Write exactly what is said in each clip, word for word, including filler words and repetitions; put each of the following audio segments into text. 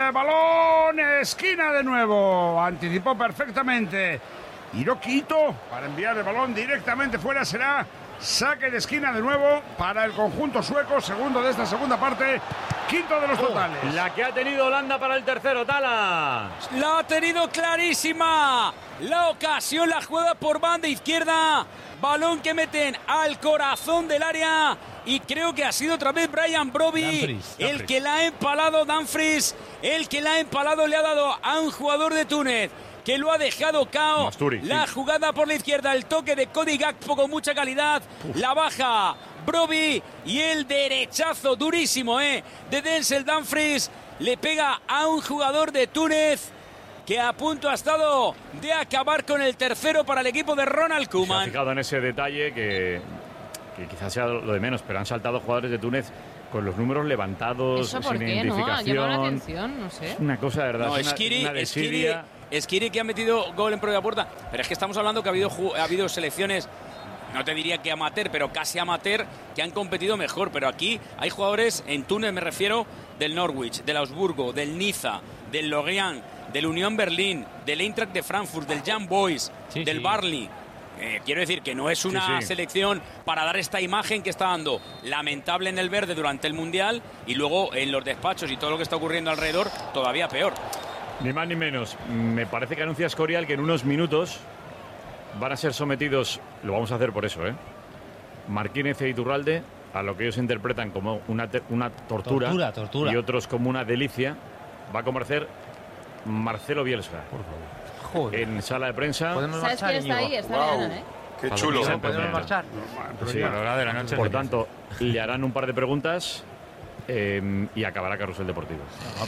el balón, esquina de nuevo, anticipó perfectamente Hiroki Ito para enviar el balón directamente fuera. Será saque de esquina de nuevo para el conjunto sueco, segundo de esta segunda parte, quinto de los totales. Oh, la que ha tenido Holanda para el tercero, Tala. La ha tenido clarísima. La ocasión, la jugada por banda izquierda. Balón que meten al corazón del área. Y creo que ha sido otra vez Brian Brobbey Dumfries, el Dumfries. que la ha empalado. Dumfries, el que la ha empalado, le ha dado a un jugador de Túnez que lo ha dejado cao. Masturi, la sí. jugada por la izquierda, el toque de Cody Gakpo con mucha calidad. Uf. La baja Brobbey y el derechazo durísimo eh, de Denzel Dumfries le pega a un jugador de Túnez que a punto ha estado de acabar con el tercero para el equipo de Ronald Koeman. Se ha fijado en ese detalle que, que quizás sea lo de menos, pero han saltado jugadores de Túnez con los números levantados, ¿Eso por sin qué, no? Ha identificación. llamado la atención, no sé. Es una cosa, de verdad. No, es una, Skiri, una Skiri, desidia. Skiri que ha metido gol en propia puerta. Pero es que estamos hablando que ha habido, ha habido selecciones, no te diría que amateur, pero casi amateur, que han competido mejor. Pero aquí hay jugadores, en Túnez me refiero, del Norwich, del Augsburgo, del Niza, del Lorient, del Unión Berlín, del Eintracht de Frankfurt, del Young Boys, Sí, del sí. Barley. Eh, quiero decir que no es una Sí, sí. selección para dar esta imagen que está dando lamentable en el verde durante el Mundial y luego en los despachos y todo lo que está ocurriendo alrededor todavía peor. Ni más ni menos. Me parece que anuncia Escorial que en unos minutos van a ser sometidos, lo vamos a hacer por eso, ¿eh? Marquínez e Iturralde, a lo que ellos interpretan como una, te- una tortura, Tortura, tortura. y otros como una delicia. Va a comparecer Marcelo Bielsa Joder. en sala de prensa. Podemos ¿Sabes marchar, quién está Íñigo. ahí? Está Wow. Leana, ¿eh? Qué chulo. Vamos a ¿Podemos empezar. marchar? Sí. A la hora de la noche. Por tanto, le harán un par de preguntas eh, y acabará Carrusel Deportivo.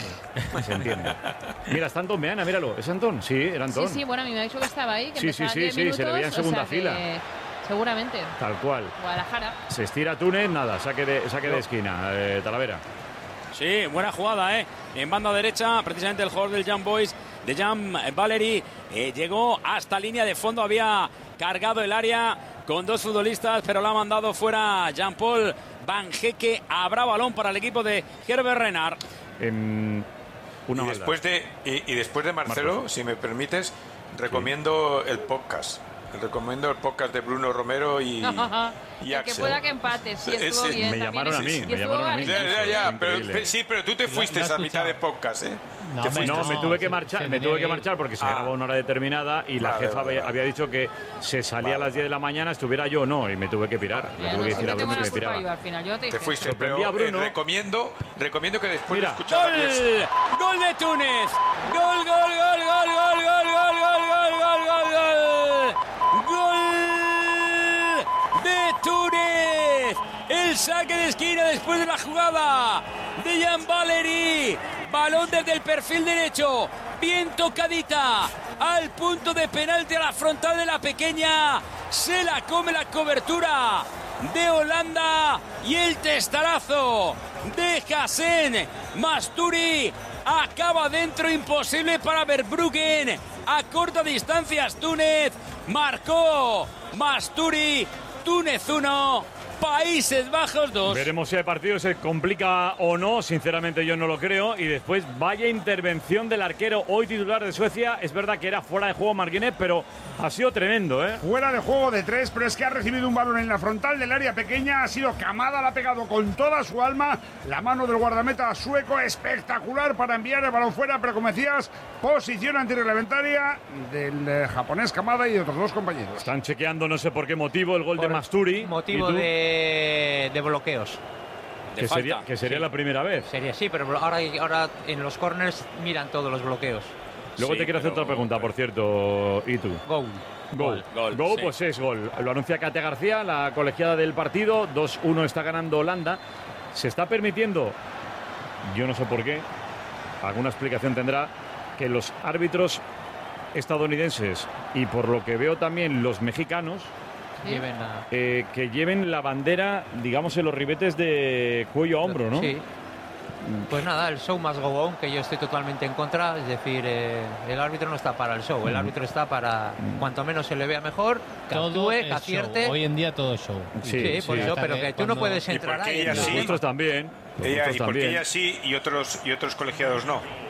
Se entiende. Mira, está Antón Meana, míralo. ¿Es Antón? Sí, era Antón. Sí, sí, bueno, a mí me ha dicho que estaba ahí, que Sí, sí, empezaba sí, diez sí, minutos, se le veía en o segunda sea que fila. Seguramente. Tal cual. Guadalajara. Se estira Túnez, nada, saque de, saque de esquina, eh, Talavera. Sí, buena jugada, ¿eh? En banda derecha, precisamente el jugador del Young Boys, de Jan Valery, eh, llegó hasta línea de fondo, había cargado el área con dos futbolistas, pero la ha mandado fuera Jean-Paul Van Hekke. Habrá balón para el equipo de Herbert Renard. En una y, maldad. después de, y, y después de Marcelo, Marcos. si me permites, recomiendo el podcast. Recomiendo el podcast de Bruno Romero y, y El que Axel. pueda que empate, sí, estuvo Ese- bien. me también. llamaron a mí, Y me estuvo llamaron a mí. Ya, Gabriel. ya, ya, pero, Increíble. pe- sí, pero tú te fuiste lo he a mitad escuchado. de podcast, ¿eh? No, Te me- fuiste. No, me No, tuve que se- marchar, se me tenía tuve que que ir. marchar porque se Ah. grababa una hora determinada y la Vale, jefa vale, había, vale. había dicho que se salía a las diez de la mañana, estuviera yo o no, y me tuve que pirar. Le Ya, tuve no, que sí decir a que tengo Bruno que la me culpa yo piraba. al final, yo te Te dije. fuiste, Sorprendí pero a Bruno. eh, recomiendo, recomiendo que después Mira. de escuchar ¡Gol! a Bielsa- ¡Gol de Túnez! ¡Gol, gol, gol, gol, gol, gol, gol, gol, gol, gol, gol, gol! ¡Gol de Túnez! El saque de esquina después de la jugada de Jan Valery. Balón desde el perfil derecho. Bien tocadita. Al punto de penalti a la frontal de la pequeña. Se la come la cobertura de Holanda. Y el testarazo de Hassen Masturi. Acaba dentro, imposible para Verbruggen. A corta distancia Túnez. Marcó Masturi. Túnez uno, Países Bajos dos. Veremos si el partido se complica o no, sinceramente yo no lo creo. Y después, vaya intervención del arquero hoy titular de Suecia. Es verdad que era fuera de juego Marquinhos, pero ha sido tremendo, ¿eh? Fuera de juego de tres, pero es que ha recibido un balón en la frontal del área pequeña. Ha sido Kamada, la ha pegado con toda su alma. La mano del guardameta sueco, espectacular para enviar el balón fuera. Pero como decías, posición antirreglamentaria del eh, japonés Kamada y de otros dos compañeros. Están chequeando, no sé por qué motivo, el gol Por de Masturi. Motivo ¿Y tú? de, de bloqueos. De Que falta. sería, que sería Sí. la primera vez. Sería sí, pero ahora, ahora en los corners miran todos los bloqueos. Luego Sí, te quiero hacer pero- otra pregunta, por cierto, ¿y tú? Goal. Gol. Gol, Gol, sí. pues es gol. Lo anuncia Katia García, la colegiada del partido. dos uno está ganando Holanda. Se está permitiendo, yo no sé por qué, alguna explicación tendrá, que los árbitros estadounidenses y por lo que veo también los mexicanos Lleven a... eh, que lleven la bandera, digamos, en los ribetes de cuello a hombro, ¿no? Sí. Pues nada, el show más go on, que yo estoy totalmente en contra. Es decir, eh, el árbitro no está para el show, el árbitro está para cuanto menos se le vea mejor, que Todo actúe, es que acierte. show. Hoy en día todo es show. Sí, Sí, por sí. eso, Hasta pero que que tú no cuando- puedes ¿Y entrar por qué ahí. ella Los sí? nuestros también. Los Ella, nuestros ¿y por qué también. ella sí y otros, y otros colegiados no?